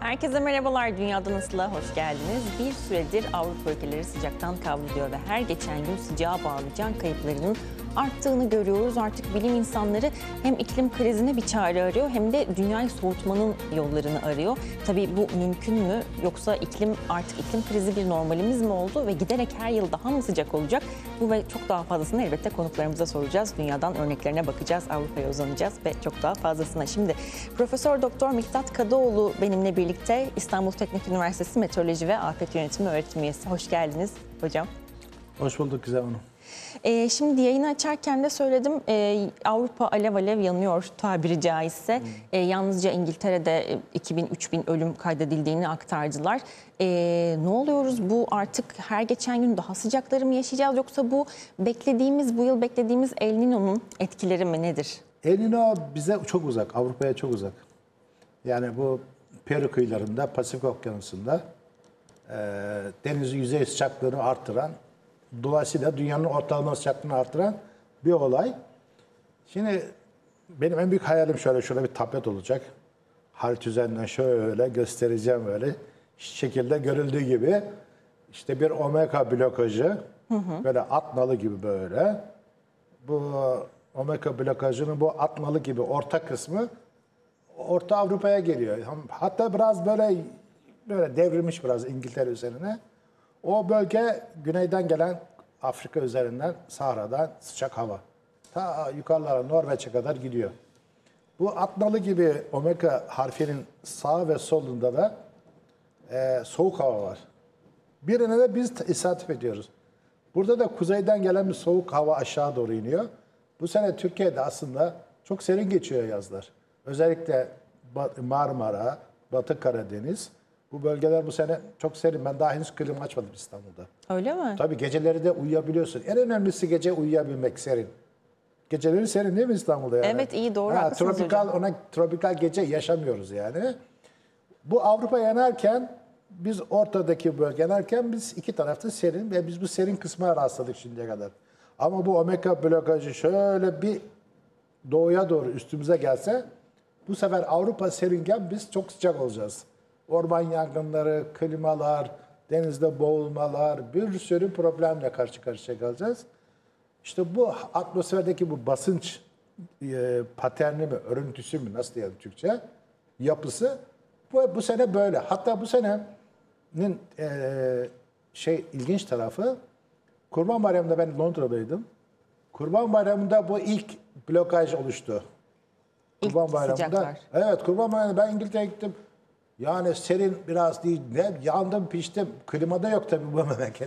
Herkese merhabalar. Dünyada Nasıl'a hoş geldiniz. Bir süredir Avrupa ülkeleri sıcaktan kavruluyor ve her geçen gün sıcağa bağlı can kayıplarının arttığını görüyoruz. Artık bilim insanları hem iklim krizine bir çare arıyor hem de dünyayı soğutmanın yollarını arıyor. Tabii bu mümkün mü? Yoksa artık iklim krizi bir normalimiz mi oldu ve giderek her yıl daha mı sıcak olacak? Bu ve çok daha fazlasını elbette konuklarımıza soracağız. Dünyadan örneklerine bakacağız, Avrupa'ya uzanacağız ve çok daha fazlasına. Şimdi Profesör Doktor Miktat Kadıoğlu benimle birlikte, İstanbul Teknik Üniversitesi Meteoroloji ve Afet Yönetimi öğretim üyesi. Hoş geldiniz hocam. Hoş bulduk Gizem Hanım. Şimdi yayını açarken de söyledim, Avrupa alev alev yanıyor tabiri caizse. Yalnızca İngiltere'de 2000-3000 ölüm kaydedildiğini aktardılar. Ne oluyoruz, bu artık her geçen gün daha sıcakları mı yaşayacağız, yoksa bu yıl beklediğimiz El Niño'nun etkileri mi, nedir? El Niño bize çok uzak, Avrupa'ya çok uzak. Yani bu Peru kıyılarında, Pasifik Okyanusu'nda deniz yüzey sıcaklığını artıran, dolayısıyla dünyanın ortalama sıcaklığını artıran bir olay. Şimdi benim en büyük hayalim şöyle bir tablet olacak. Harita üzerinden şöyle göstereceğim böyle. Şekilde görüldüğü gibi işte bir omega blokajı, böyle at nalı gibi böyle. Bu omega blokajının bu at nalı gibi orta kısmı Orta Avrupa'ya geliyor. Hatta biraz böyle devrilmiş biraz İngiltere üzerine. O bölge güneyden gelen Afrika üzerinden, Sahra'dan sıcak hava. Ta yukarılara Norveç'e kadar gidiyor. Bu atnalı gibi omega harfinin sağ ve solunda da soğuk hava var. Birine de biz isatif ediyoruz. Burada da kuzeyden gelen bir soğuk hava aşağı doğru iniyor. Bu sene Türkiye'de aslında çok serin geçiyor yazlar. Özellikle Marmara, Batı Karadeniz. Bu bölgeler bu sene çok serin. Ben daha henüz klima açmadım İstanbul'da. Öyle mi? Tabii geceleri de uyuyabiliyorsun. En önemlisi gece uyuyabilmek, serin. Geceleri serin değil mi İstanbul'da yani? Evet, iyi, doğru, haklısınız hocam. Tropikal gece yaşamıyoruz yani. Bu Avrupa yanarken, biz ortadaki bölge yanarken biz iki tarafta serin ve biz bu serin kısmına rastladık şimdiye kadar. Ama bu omega blokajı şöyle bir doğuya doğru üstümüze gelse, bu sefer Avrupa serinken biz çok sıcak olacağız. Orman yangınları, klimalar, denizde boğulmalar, bir sürü problemle karşı karşıya kalacağız. İşte bu atmosferdeki bu basınç paterni mi, örüntüsü mü, nasıl diyelim Türkçe, yapısı bu sene böyle. Hatta bu senenin ilginç tarafı, Kurban Bayramı'nda ben Londra'daydım. Kurban Bayramı'nda bu ilk blokaj oluştu. Kurban Bayramı'nda. Sıcaklar. Evet, Kurban Bayramı'nda ben İngiltere'ye gittim. Yani serin biraz değil. Ne yandım, piştim. Klimada yok tabii bu memleket.